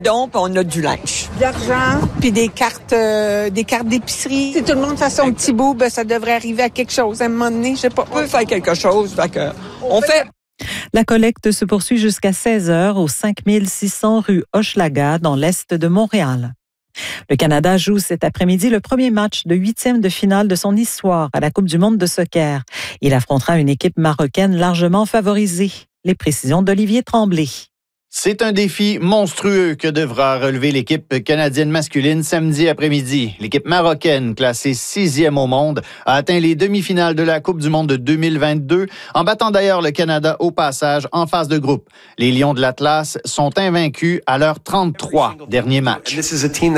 Donc, on a du linge. De l'argent, puis des cartes d'épicerie. Si tout le monde fait son petit bout, ça devrait arriver à quelque chose. À un moment donné, je sais pas. On peut faire quelque chose. On fait. La collecte se poursuit jusqu'à 16h au 5600 rue Hochelaga dans l'est de Montréal. Le Canada joue cet après-midi le premier match de 8e de finale de son histoire à la Coupe du monde de soccer. Il affrontera une équipe marocaine largement favorisée. Les précisions d'Olivier Tremblay. C'est un défi monstrueux que devra relever l'équipe canadienne masculine samedi après-midi. L'équipe marocaine, classée 6e au monde, a atteint les demi-finales de la Coupe du monde de 2022, en battant d'ailleurs le Canada au passage en phase de groupe. Les Lions de l'Atlas sont invaincus à leurs 33 derniers matchs. C'est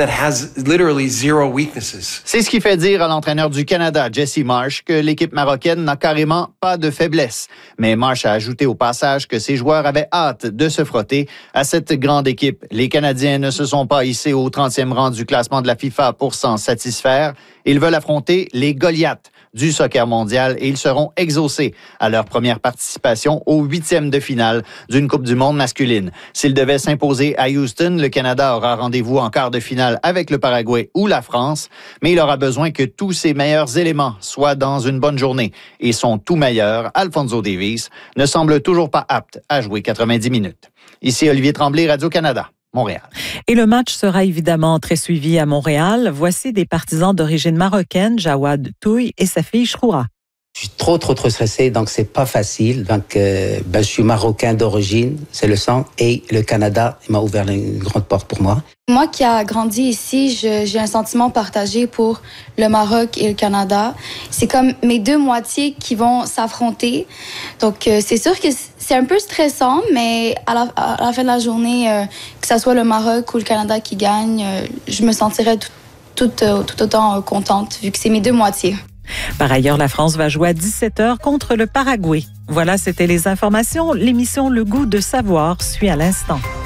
ce qui fait dire à l'entraîneur du Canada, Jesse Marsh, que l'équipe marocaine n'a carrément pas de faiblesse. Mais Marsh a ajouté au passage que ses joueurs avaient hâte de se frotter à cette grande équipe. Les Canadiens ne se sont pas hissés au 30e rang du classement de la FIFA pour s'en satisfaire. Ils veulent affronter les Goliaths du soccer mondial et ils seront exaucés à leur première participation au 8e de finale d'une Coupe du monde masculine. S'ils devaient s'imposer à Houston, le Canada aura rendez-vous en quart de finale avec le Paraguay ou la France, mais il aura besoin que tous ses meilleurs éléments soient dans une bonne journée. Et son tout meilleur, Alphonso Davies, ne semble toujours pas apte à jouer 90 minutes. Ici Olivier Tremblay, Radio-Canada, Montréal. Et le match sera évidemment très suivi à Montréal. Voici des partisans d'origine marocaine, Jawad Touy et sa fille Shroura. Je suis trop stressé, donc c'est pas facile. Donc, je suis marocain d'origine, c'est le sang. Et le Canada m'a ouvert une grande porte pour moi. Moi qui a grandi ici, j'ai un sentiment partagé pour le Maroc et le Canada. C'est comme mes deux moitiés qui vont s'affronter. Donc, c'est sûr que c'est un peu stressant, mais à la fin de la journée, que ce soit le Maroc ou le Canada qui gagne, je me sentirais tout autant contente, vu que c'est mes deux moitiés. Par ailleurs, la France va jouer à 17h contre le Paraguay. Voilà, c'était les informations. L'émission Le Goût de savoir suit à l'instant.